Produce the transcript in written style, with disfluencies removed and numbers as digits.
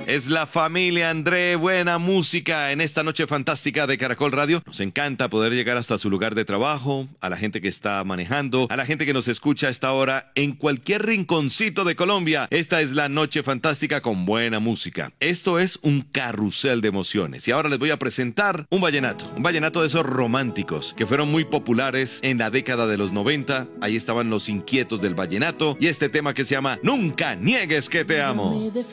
Es la familia André, buena música en esta noche fantástica de Caracol Radio. Nos encanta poder llegar hasta su lugar de trabajo, a la gente que está manejando, a la gente que nos escucha a esta hora en cualquier rinconcito de Colombia. Esta es la noche fantástica con buena música. Esto es un carrusel de emociones y ahora les voy a presentar un vallenato de esos románticos que fueron muy populares en la década de los 90. Ahí estaban los inquietos del vallenato y este tema que se llama Nunca niegues que te amo.